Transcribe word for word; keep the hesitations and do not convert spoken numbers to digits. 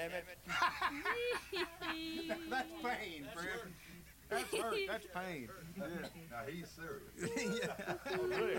damn it. That's pain, friend. That's hurt. That's pain. Yeah. Now he's serious. Yeah. Oh, really?